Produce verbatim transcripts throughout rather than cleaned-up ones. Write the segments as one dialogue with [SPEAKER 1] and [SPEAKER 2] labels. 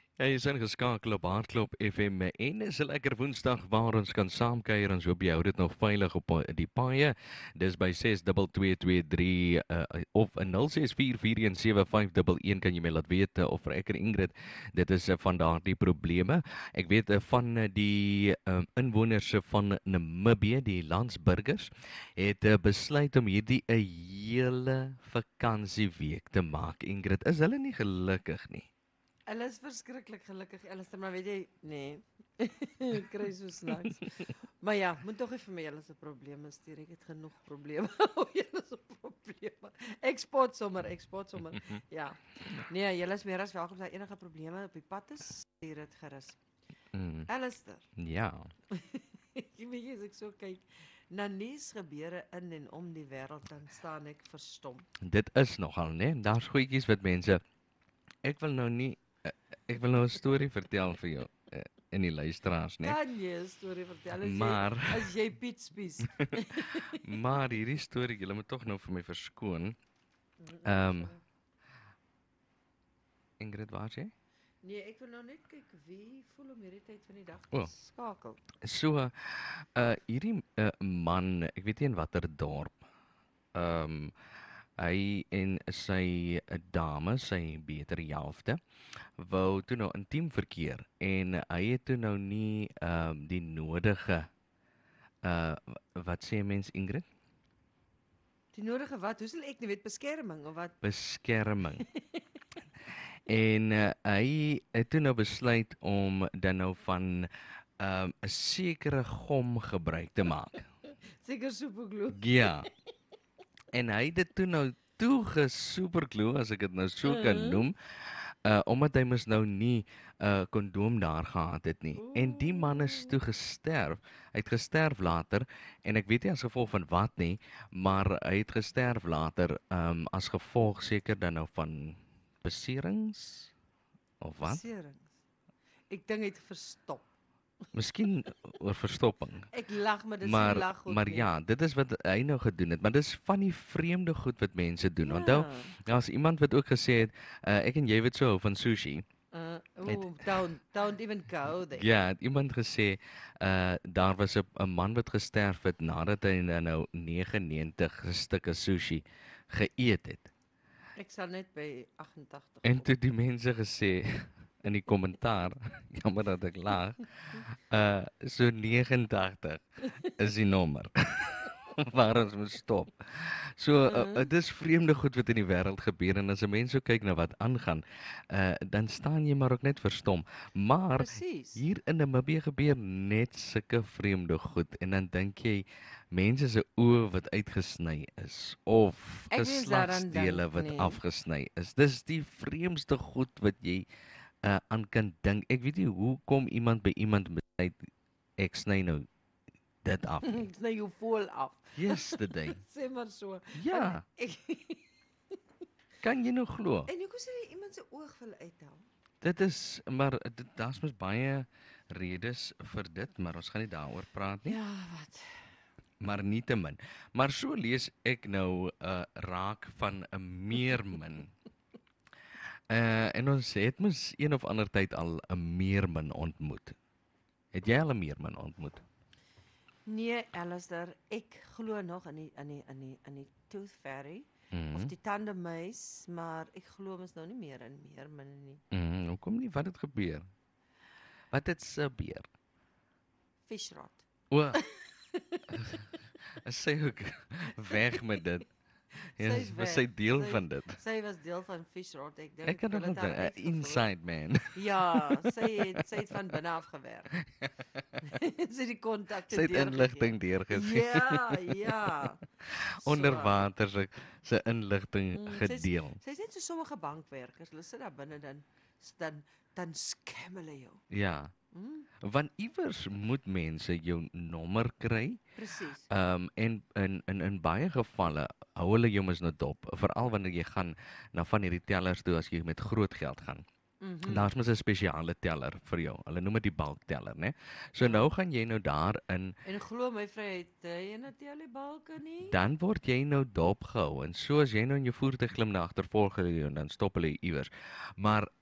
[SPEAKER 1] Jy is ingeskakel op Hardklop F M en dis 'n lekker Woensdag waar ons kan saamkuier. Ons hoop jy hou dit nog veilig op pa- die paaie. Dis by ses twee twee twee drie uh, of nul ses vier vier een sewe vyf een een kan jy my laat weet uh, of vir ek en Ingrid. Dit is uh, van daardie probleme. Ek weet uh, van uh, die uh, inwoners uh, van Namibië, die landsburgers, het uh, besluit om hierdie 'n hele vakansieweek te maak. Ingrid, is hulle nie gelukkig nie?
[SPEAKER 2] Hulle is verskriklik gelukkig, Alistair, maar weet jy, nee. Kry so snaaks. Maar ja, moet tog nie vir my julle se probleme stuur. Ek het genoeg probleme. O, julle se probleme. Ek spot sommer, ek spot sommer. Ja. Nee, julle is meer as welkom as daar enige probleme op die pad is, stuur dit gerus.
[SPEAKER 1] Mm,
[SPEAKER 2] Alistair,
[SPEAKER 1] ja.
[SPEAKER 2] jy weet jy as ek so kyk na nuus gebeure in en om die wêreld, dan staan ek verstom.
[SPEAKER 1] Dit is nogal, né? Daar's goedjies wat mense ek wil nou nie eh, ek wil nou 'n storie vertel vir jou uh, in die luisteraars, né?
[SPEAKER 2] Kan jy 'n storie vertel as
[SPEAKER 1] Maar
[SPEAKER 2] jy as jy Piet spies?
[SPEAKER 1] maar hierdie storie, julle moet tog nou vir my verskoon. Ehm um, Ingrid, waar is jy?
[SPEAKER 2] Nee, ek wil nou net kyk wie voel om hierdie tyd van die dag
[SPEAKER 1] O.
[SPEAKER 2] te skakel.
[SPEAKER 1] So uh hierdie uh, man, ek weet nie in watter dorp. Ehm um, hy en sy uh, dame, sy beter helfte, wou toe nou intiem verkeer en uh, hy het toe nou nie ehm um, die nodige uh wat sê 'n mens, Ingrid?
[SPEAKER 2] Die nodige wat? Hoe sal ek nie weet beskerming of wat?
[SPEAKER 1] Beskerming. En uh, hy het toe nou besluit om dan nou van ehm, 'n um, sekere gom gebruik te maak.
[SPEAKER 2] Seker superglue.
[SPEAKER 1] Ja. En hy het dit toe nou toegesuperglue, as ek dit nou so kan
[SPEAKER 2] Mhm.
[SPEAKER 1] noem, uh omdat hy mos nou nie 'n uh, kondoom daar gehad het nie. En die man is toe gesterf. Hy het gesterf later en ek weet nie as gevolg van wat nie, maar hy het gesterf later um as gevolg seker dan nou van beserings of wat?
[SPEAKER 2] Beserings. Ek dink hy het verstop.
[SPEAKER 1] Miskien oor verstopping.
[SPEAKER 2] Ek lag, maar dis
[SPEAKER 1] Maar
[SPEAKER 2] nie lag goed
[SPEAKER 1] maar
[SPEAKER 2] nie.
[SPEAKER 1] ja, dit is wat hy nou gedoen het, maar dis van die vreemde goed wat mense doen. Onthou,
[SPEAKER 2] Ja.
[SPEAKER 1] daar's iemand wat ook gesê het, uh, ek en jy weet so hou van sushi.
[SPEAKER 2] Uh, ooh, don't, don't even go there.
[SPEAKER 1] Ja, het iemand gesê, uh daar was 'n 'n man wat gesterf het nadat hy nou nou negenennegentig stukke sushi geëet het.
[SPEAKER 2] Ek sal net by agt-agt-tig.
[SPEAKER 1] En toe die mense gesê in die kommentaar, jammer dat ek lag, uh so negenentagtig is die nommer waar ons moet stop. So uh, uh, dis vreemde goed wat in die wêreld gebeur en as 'n mens so kyk na wat aangaan, uh dan staan jy maar ook net verstom. Maar
[SPEAKER 2] Presies.
[SPEAKER 1] hier in Namibië gebeur net sulke vreemde goed en dan dink jy mense se oë wat uitgesny is of
[SPEAKER 2] Ek wens daaraan
[SPEAKER 1] geslagsdele
[SPEAKER 2] dink
[SPEAKER 1] wat
[SPEAKER 2] nie.
[SPEAKER 1] afgesny is. Dis die vreemdste goed wat jy uh, aan kan dink. Ek weet nie hoe kom iemand by iemand besluit ek sny nou dit af nie.
[SPEAKER 2] Dis nou jou voel af.
[SPEAKER 1] Yesterday.
[SPEAKER 2] Sê maar so.
[SPEAKER 1] Ja,
[SPEAKER 2] En ek
[SPEAKER 1] kan jy nou glo?
[SPEAKER 2] En hoekom sê jy iemand se oog wil uithaal?
[SPEAKER 1] Dit is maar dit daar's mos baie redes vir dit, maar ons gaan nie daaroor praat nie.
[SPEAKER 2] Ja, wat?
[SPEAKER 1] Maar nietemin. Maar so lees ek nou uh raak van 'n meermin. Uh en ons het mos een of ander tyd al 'n meermin ontmoet. Het jy al 'n meermin ontmoet?
[SPEAKER 2] Nee, Alistair, ek glo nog in die in die in die in die tooth fairy
[SPEAKER 1] Mhm.
[SPEAKER 2] of die tandemuis, maar ek glo mos nou nie meer in meer min nie.
[SPEAKER 1] Mhm, hoekom nie? Wat het gebeur? Wat het gebeur?
[SPEAKER 2] Fishrot.
[SPEAKER 1] O. Is sy ook weg met dit? Ja,
[SPEAKER 2] Sy is
[SPEAKER 1] was sy
[SPEAKER 2] weg.
[SPEAKER 1] deel
[SPEAKER 2] Sy-
[SPEAKER 1] van dit?
[SPEAKER 2] Sy was deel van Fishrot, ek dink.
[SPEAKER 1] Ek kan nog
[SPEAKER 2] hulle het
[SPEAKER 1] onthou,
[SPEAKER 2] haar
[SPEAKER 1] 'n
[SPEAKER 2] uitgevloei.
[SPEAKER 1] inside man.
[SPEAKER 2] Ja, sy het sy het van binne af gewerk. sy het die kontakte
[SPEAKER 1] Sy het
[SPEAKER 2] deurgegee.
[SPEAKER 1] inligting deurgegee.
[SPEAKER 2] Ja, ja.
[SPEAKER 1] Onder
[SPEAKER 2] So.
[SPEAKER 1] water se se inligting
[SPEAKER 2] Mm, sy's-
[SPEAKER 1] gedeel.
[SPEAKER 2] Sy's net so sommige bankwerkers, hulle sit daar binne dan dan dan scam hulle jou.
[SPEAKER 1] Ja,
[SPEAKER 2] Mm,
[SPEAKER 1] want iewers moet mense jou nommer kry.
[SPEAKER 2] presies.
[SPEAKER 1] Ehm um, en in in in baie gevalle hou hulle jou mos nou dop, veral wanneer jy gaan na van hierdie tellers toe as jy met groot geld gaan.
[SPEAKER 2] Mhm.
[SPEAKER 1] Daar's mos 'n spesiale teller vir jou. Hulle noem dit die bulk teller, né? So nou gaan jy nou daarin,
[SPEAKER 2] En glo my vryheid, jy tel die balke nie.
[SPEAKER 1] dan word jy nou dopgehou en so as jy nou in jou voertuig klim na agtervolg hulle jou en dan stop hulle jou iewers. Maar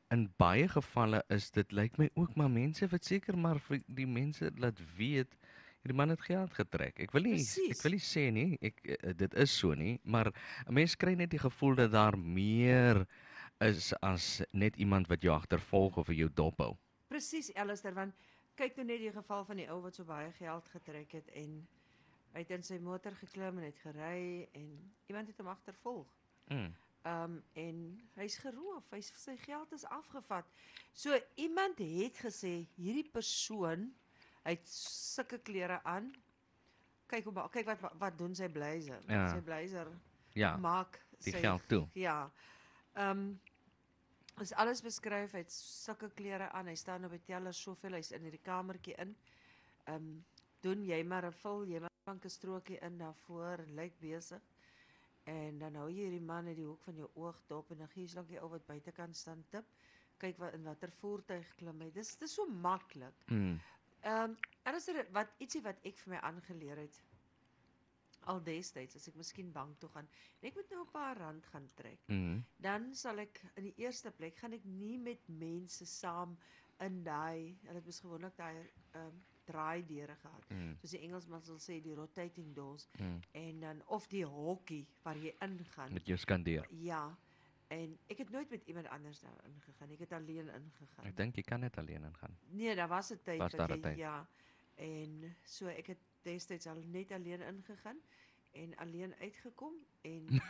[SPEAKER 1] in baie gevalle is dit lyk my ook maar mense wat seker maar vir die mense laat weet hierdie man het geld getrek. Ek wil nie ek wil
[SPEAKER 2] Presies.
[SPEAKER 1] nie sê nie, ek eh, dit is so nie, maar 'n mens kry net die gevoel dat daar meer is as net iemand wat jou agtervolg of vir jou dophou.
[SPEAKER 2] Presies, Alistair, want kyk nou net die geval van die ou wat so baie geld getrek het en hy het in sy motor geklim en het gery en iemand het hom agtervolg.
[SPEAKER 1] Mm.
[SPEAKER 2] Um en hy's geroof, hy's sy geld is afgevat. So iemand het gesê hierdie persoon, hy het sulke klere aan. Kyk hoe ma- kyk wat wat, wat doen sy blazer.
[SPEAKER 1] Ja.
[SPEAKER 2] Sy blazer
[SPEAKER 1] Ja,
[SPEAKER 2] maak
[SPEAKER 1] die
[SPEAKER 2] sy
[SPEAKER 1] geld toe.
[SPEAKER 2] Ja. Um is alles beskryf, hy het sulke klere aan, hy staan op die teller soveel, hy's in hierdie kamertjie in. Um doen jy maar 'n vul, jy maar 'n strokie in daarvoor en lyk besig. En dan hou jy hierdie man uit die hoek van jou oog dop en dan gee jy lank die ou wat buitekant staan tip. Kyk wat in watter voertuig klim hy. Dis dis so maklik.
[SPEAKER 1] Mm.
[SPEAKER 2] Ehm um, en is er wat ietsie wat ek vir my aangeleer het al destyds as ek miskien bank toe gaan en ek moet nou 'n paar rand gaan trek.
[SPEAKER 1] Mm.
[SPEAKER 2] Dan sal ek in die eerste plek gaan ek nie met mense saam in daai, hulle het mos gewoonlik daai ehm um, draaideure gehad.
[SPEAKER 1] Mm.
[SPEAKER 2] Soos die Engelsman sal sê die rotating doors
[SPEAKER 1] Mm.
[SPEAKER 2] en dan of die hokkie waar jy ingaan.
[SPEAKER 1] Met jou skandeer.
[SPEAKER 2] Ja. En ek het nooit met iemand anders daar ingegaan. Ek het alleen ingegaan.
[SPEAKER 1] Ek dink jy kan net alleen ingaan.
[SPEAKER 2] Nee, daar was 'n tyd
[SPEAKER 1] Was
[SPEAKER 2] dat
[SPEAKER 1] daar 'n
[SPEAKER 2] jy
[SPEAKER 1] tyd?
[SPEAKER 2] ja. En so ek het destyds al net alleen ingegaan en alleen uitgekom en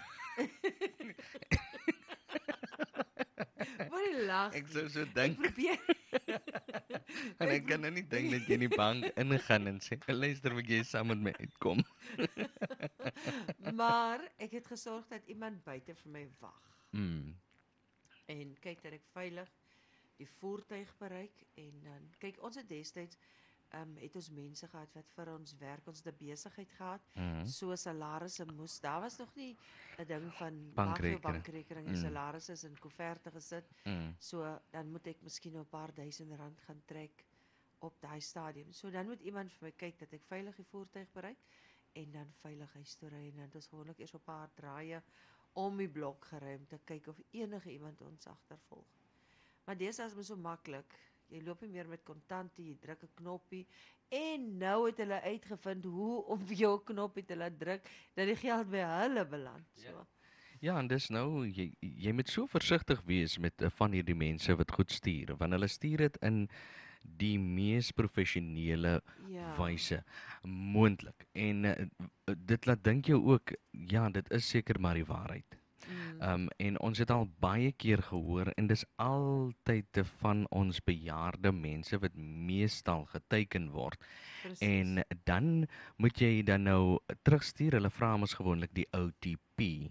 [SPEAKER 2] Wat 'n lag.
[SPEAKER 1] Ek sou so
[SPEAKER 2] Ek
[SPEAKER 1] dink
[SPEAKER 2] probeer
[SPEAKER 1] en ek kan nou nie dink dat jy in die bank ingaan en sê, luister, wil jy saam met my uitkom?
[SPEAKER 2] maar ek het gesorg dat iemand buite vir my wag
[SPEAKER 1] Mm.
[SPEAKER 2] en kyk dat ek veilig die voertuig bereik en dan kyk ons het destyds um, het ons mense gehad wat vir ons werk, ons het 'n besigheid gehad,
[SPEAKER 1] Mm.
[SPEAKER 2] so salarisse moes. Daar was nog nie 'n ding van maak jou
[SPEAKER 1] Bankrekening.
[SPEAKER 2] bankrekening en
[SPEAKER 1] Mm.
[SPEAKER 2] salarisse is in koeverte gesit.
[SPEAKER 1] Mm.
[SPEAKER 2] So dan moet ek miskien nou 'n paar duisend rand gaan trek op daai stadium. So dan moet iemand vir my kyk dat ek veilig die voertuig bereik en dan veilig huis toe ry en dan het ons gewoonlik eers op 'n paar draaie om die blok gery om te kyk of enige iemand ons agtervolg. Maar deesdae is dit so maklik. Jy loop nie meer met kontante, jy druk 'n knoppie en nou het hulle uitgevind hoe om vir jou 'n knoppie te laat druk dat die geld by hulle beland. So.
[SPEAKER 1] Ja, en dis nou jy jy moet so versigtig wees met uh, van hierdie mense wat goed stuur, want hulle stuur dit in die mees professionele
[SPEAKER 2] Ja.
[SPEAKER 1] wyse moontlik. En uh, dit laat dink jou ook, ja, dit is seker maar die waarheid.
[SPEAKER 2] Mm.
[SPEAKER 1] Um, en ons het al baie keer gehoor en dis altyd te van ons bejaarde mense wat meestal geteken word.
[SPEAKER 2] Presies.
[SPEAKER 1] En dan moet jy dan nou terugstuur. Hulle vra ons gewoonlik die O T P.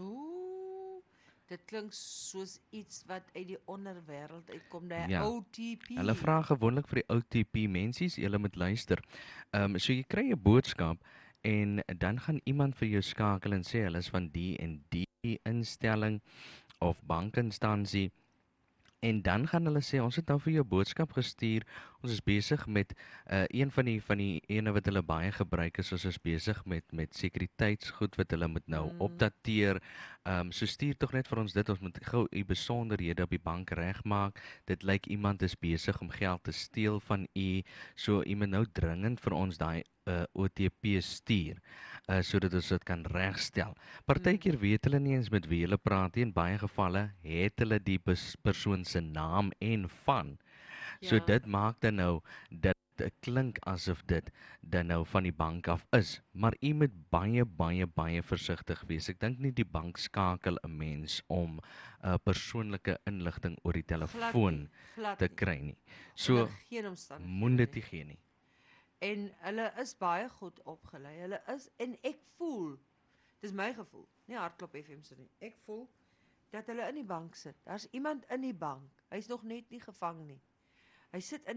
[SPEAKER 2] Ooh, dit klink soos iets wat uit die onderwêreld uitkom, daai
[SPEAKER 1] Ja.
[SPEAKER 2] O T P.
[SPEAKER 1] Hulle vra gewoonlik vir die O T P. Mensies, julle moet luister. Ehm um, so jy kry 'n boodskap en dan gaan iemand vir jou skakel en sê hulle is van die en die instelling of bankinstansie. En dan gaan hulle sê ons het nou vir jou boodskap gestuur. Ons is besig met uh, een van die van die ene wat hulle baie gebruik is, ons is besig met met sekuriteitsgoed wat hulle moet nou
[SPEAKER 2] Mm.
[SPEAKER 1] opdateer. Ehm um, so stuur tog net vir ons dit, ons moet gou u besonderhede op die bank regmaak. Dit lyk iemand is besig om geld te steel van u. So u moet nou dringend vir ons daai uh, O T P stuur. Uh, sodat ons dit kan regstel. Partykeer weet hulle nie eens met wie hulle praat nie. In baie gevalle het hulle die pers persoon se naam en van. So
[SPEAKER 2] Ja.
[SPEAKER 1] dit maak dan nou dat dit klink asof dit dan nou van die bank af is. Maar u moet baie baie baie versigtig wees. Ek dink nie die bank skakel 'n mens om 'n uh, persoonlike inligting oor die
[SPEAKER 2] Glad
[SPEAKER 1] telefoon
[SPEAKER 2] nie, glad
[SPEAKER 1] te
[SPEAKER 2] nie.
[SPEAKER 1] kry nie. So
[SPEAKER 2] Onder geen omstandighede
[SPEAKER 1] moet dit
[SPEAKER 2] nie.
[SPEAKER 1] nie gee nie.
[SPEAKER 2] En hulle is baie goed opgelei. Hulle is en ek voel, dis my gevoel, nie Hardklop F M se nie. Ek voel dat hulle in die bank sit. Daar's iemand in die bank. Hy's nog net nie gevang nie. Hy sit in